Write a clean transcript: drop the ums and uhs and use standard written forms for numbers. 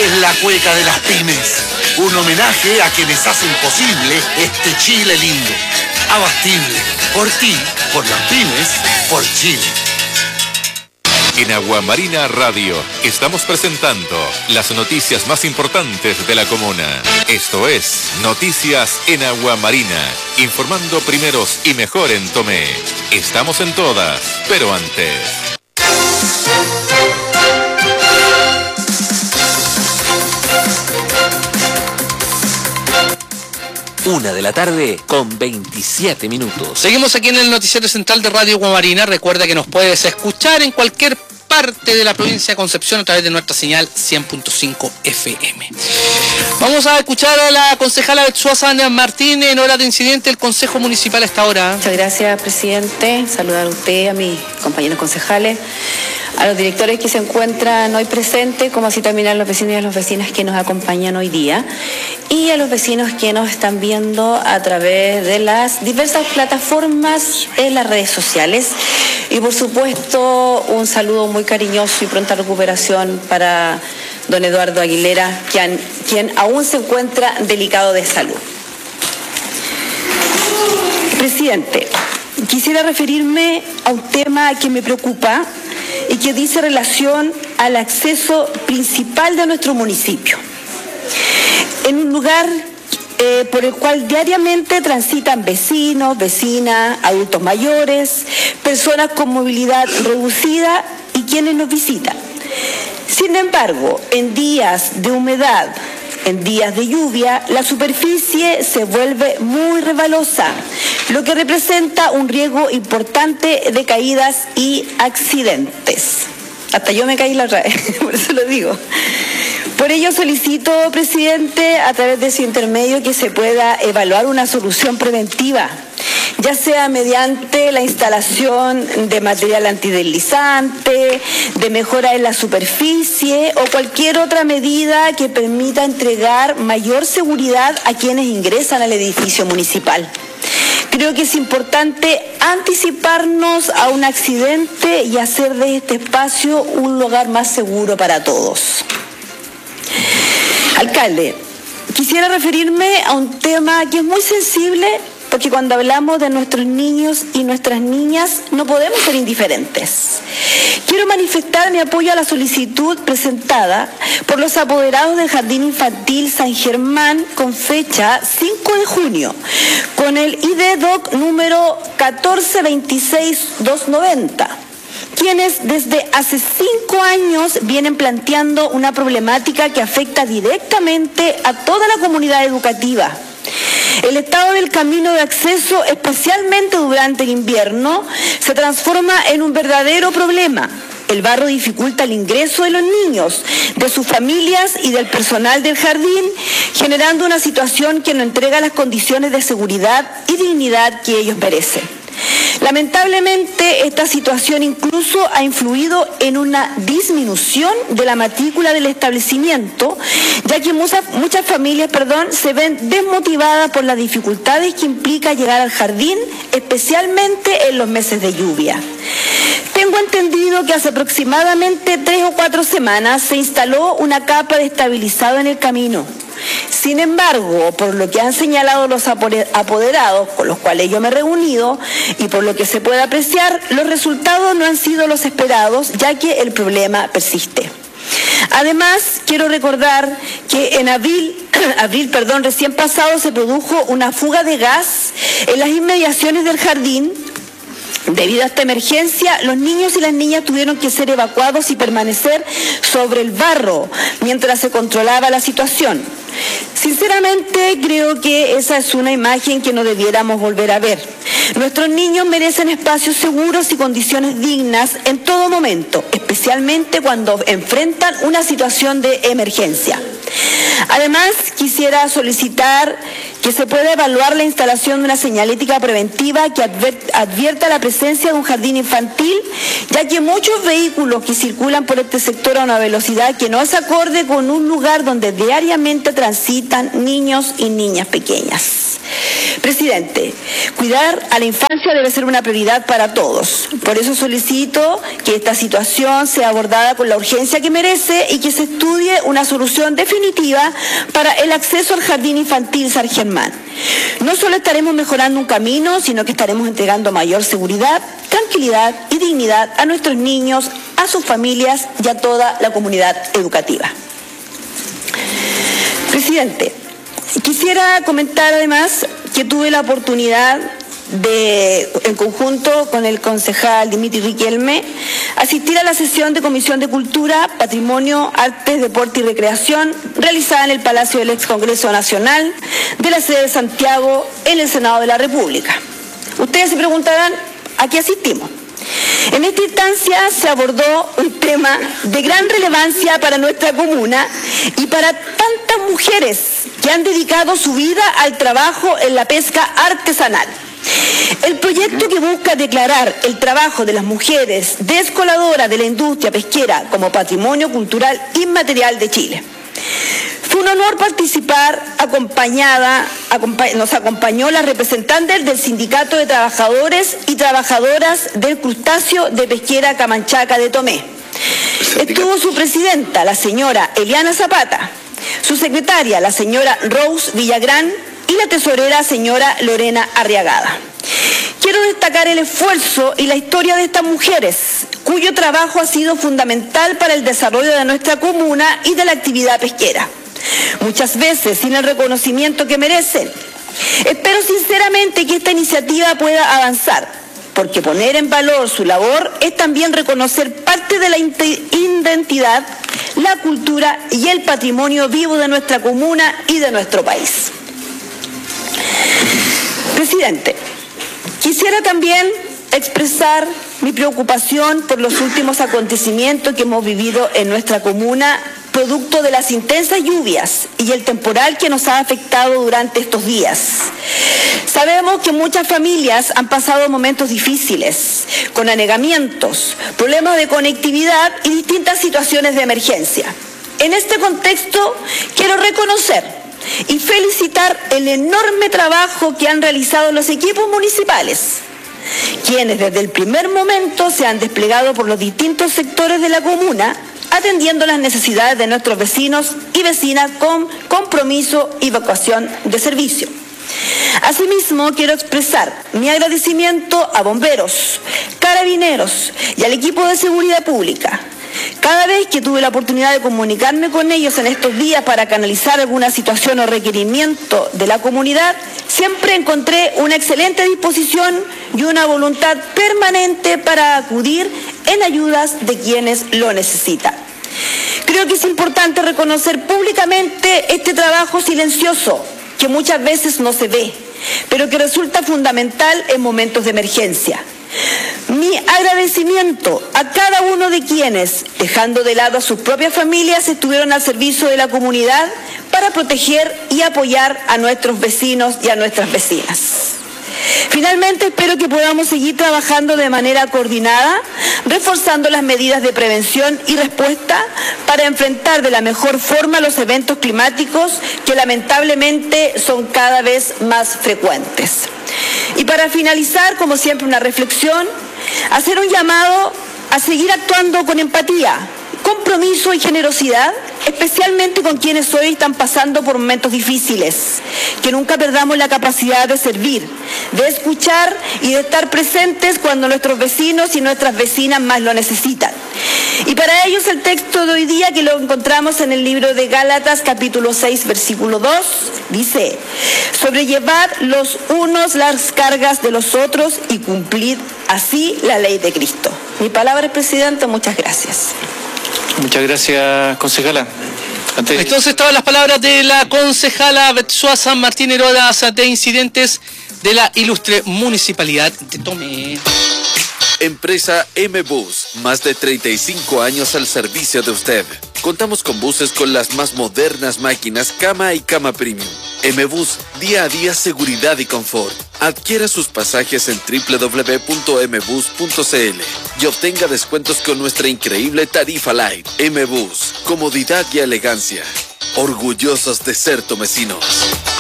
es la cueca de las pymes. Un homenaje a quienes hacen posible este Chile lindo. Abastible. Por ti, por las pymes, por Chile. En Aguamarina Radio estamos presentando las noticias más importantes de la comuna. Esto es Noticias en Aguamarina, informando primeros y mejor en Tomé. Estamos en todas, pero antes. 1:27 Seguimos aquí en el noticiero central de Radio Aguamarina. Recuerda que nos puedes escuchar en cualquier parte de la provincia de Concepción a través de nuestra señal 100.5 FM. Vamos a escuchar a la concejala Betsuasa Martín en hora de incidente del Consejo Municipal a esta hora. Muchas gracias, presidente. Saludar a usted, a mis compañeros concejales, a los directores que se encuentran hoy presentes, como así también a los vecinos y a las vecinas que nos acompañan hoy día, y a los vecinos que nos están viendo a través de las diversas plataformas en las redes sociales. Y por supuesto, un saludo muy cariñoso y pronta recuperación para don Eduardo Aguilera, quien aún se encuentra delicado de salud. Presidente, quisiera referirme a un tema que me preocupa y que dice relación al acceso principal de nuestro municipio, en un lugar por el cual diariamente transitan vecinos, vecinas, adultos mayores, personas con movilidad reducida y quienes nos visitan. Sin embargo, en días de humedad, en días de lluvia, la superficie se vuelve muy resbalosa, lo que representa un riesgo importante de caídas y accidentes. Hasta yo me caí la otra vez, por eso lo digo. Por ello solicito, presidente, a través de su intermedio, que se pueda evaluar una solución preventiva, ya sea mediante la instalación de material antideslizante, de mejora en la superficie o cualquier otra medida que permita entregar mayor seguridad a quienes ingresan al edificio municipal. Creo que es importante anticiparnos a un accidente y hacer de este espacio un lugar más seguro para todos. Alcalde, quisiera referirme a un tema que es muy sensible, porque cuando hablamos de nuestros niños y nuestras niñas no podemos ser indiferentes. Quiero manifestar mi apoyo a la solicitud presentada por los apoderados del Jardín Infantil San Germán con fecha 5 de junio, con el ID-DOC número 1426290. Quienes desde hace 5 años vienen planteando una problemática que afecta directamente a toda la comunidad educativa. El estado del camino de acceso, especialmente durante el invierno, se transforma en un verdadero problema. El barro dificulta el ingreso de los niños, de sus familias y del personal del jardín, generando una situación que no entrega las condiciones de seguridad y dignidad que ellos merecen. Lamentablemente, esta situación incluso ha influido en una disminución de la matrícula del establecimiento, ya que muchas familias se ven desmotivadas por las dificultades que implica llegar al jardín, especialmente en los meses de lluvia. Tengo entendido que hace aproximadamente 3 o 4 semanas se instaló una capa de estabilizado en el camino. Sin embargo, por lo que han señalado los apoderados con los cuales yo me he reunido y por lo que se puede apreciar, los resultados no han sido los esperados, ya que el problema persiste. Además, quiero recordar que en abril recién pasado se produjo una fuga de gas en las inmediaciones del jardín. Debido a esta emergencia, los niños y las niñas tuvieron que ser evacuados y permanecer sobre el barro mientras se controlaba la situación. Sinceramente, creo que esa es una imagen que no debiéramos volver a ver. Nuestros niños merecen espacios seguros y condiciones dignas en todo momento, especialmente cuando enfrentan una situación de emergencia. Además, quisiera solicitar que se pueda evaluar la instalación de una señalética preventiva que advierta la presencia de un jardín infantil, ya que muchos vehículos que circulan por este sector a una velocidad que no es acorde con un lugar donde diariamente transitan niños y niñas pequeñas. Presidente, cuidar a la infancia debe ser una prioridad para todos. Por eso solicito que esta situación sea abordada con la urgencia que merece y que se estudie una solución definitiva para el acceso al jardín infantil San Germán. No solo estaremos mejorando un camino, sino que estaremos entregando mayor seguridad, tranquilidad y dignidad a nuestros niños, a sus familias y a toda la comunidad educativa. Presidente, quisiera comentar además que tuve la oportunidad de, en conjunto con el concejal Dimitri Riquelme, asistir a la sesión de Comisión de Cultura, Patrimonio, Artes, Deporte y Recreación realizada en el Palacio del Ex Congreso Nacional de la sede de Santiago en el Senado de la República. Ustedes se preguntarán, ¿a qué asistimos? En esta instancia se abordó un tema de gran relevancia para nuestra comuna y para tantas mujeres que han dedicado su vida al trabajo en la pesca artesanal. El proyecto que busca declarar el trabajo de las mujeres descoladoras de la industria pesquera como patrimonio cultural inmaterial de Chile. Fue un honor participar, nos acompañó la representante del Sindicato de Trabajadores y Trabajadoras del Crustáceo de Pesquera Camanchaca de Tomé. Estuvo su presidenta, la señora Eliana Zapata, su secretaria, la señora Rose Villagrán, y la tesorera, señora Lorena Arriagada. Quiero destacar el esfuerzo y la historia de estas mujeres, cuyo trabajo ha sido fundamental para el desarrollo de nuestra comuna y de la actividad pesquera, muchas veces sin el reconocimiento que merecen. Espero sinceramente que esta iniciativa pueda avanzar, porque poner en valor su labor es también reconocer parte de la identidad, la cultura y el patrimonio vivo de nuestra comuna y de nuestro país. Presidente, quisiera también expresar mi preocupación por los últimos acontecimientos que hemos vivido en nuestra comuna, producto de las intensas lluvias y el temporal que nos ha afectado durante estos días. Sabemos que muchas familias han pasado momentos difíciles, con anegamientos, problemas de conectividad y distintas situaciones de emergencia. En este contexto, quiero reconocer y felicitar el enorme trabajo que han realizado los equipos municipales, quienes desde el primer momento se han desplegado por los distintos sectores de la comuna, atendiendo las necesidades de nuestros vecinos y vecinas con compromiso y vocación de servicio. Asimismo, quiero expresar mi agradecimiento a bomberos, carabineros y al equipo de seguridad pública. Cada vez que tuve la oportunidad de comunicarme con ellos en estos días para canalizar alguna situación o requerimiento de la comunidad, siempre encontré una excelente disposición y una voluntad permanente para acudir en ayudas de quienes lo necesitan. Creo que es importante reconocer públicamente este trabajo silencioso que muchas veces no se ve, pero que resulta fundamental en momentos de emergencia. Mi agradecimiento a cada uno de quienes, dejando de lado a sus propias familias, estuvieron al servicio de la comunidad para proteger y apoyar a nuestros vecinos y a nuestras vecinas. Finalmente, espero que podamos seguir trabajando de manera coordinada, reforzando las medidas de prevención y respuesta para enfrentar de la mejor forma los eventos climáticos que lamentablemente son cada vez más frecuentes. Y para finalizar, como siempre, una reflexión, hacer un llamado a seguir actuando con empatía, compromiso y generosidad, especialmente con quienes hoy están pasando por momentos difíciles. Que nunca perdamos la capacidad de servir, de escuchar y de estar presentes cuando nuestros vecinos y nuestras vecinas más lo necesitan. Y para ellos el texto de hoy día, que lo encontramos en el libro de Gálatas, capítulo 6, versículo 2, dice: sobrellevad los unos las cargas de los otros y cumplid así la ley de Cristo. Mi palabra es, presidente, muchas gracias. Muchas gracias, concejala. Entonces estaban las palabras de la concejala Betsua San Martín Herodas de incidentes de la ilustre municipalidad de Tomé. Empresa M-Bus, más de 35 años al servicio de usted. Contamos con buses con las más modernas máquinas cama y cama premium. M-Bus, día a día seguridad y confort. Adquiera sus pasajes en www.mbus.cl y obtenga descuentos con nuestra increíble tarifa Light. M-Bus, comodidad y elegancia. orgullosos de ser tomecinos.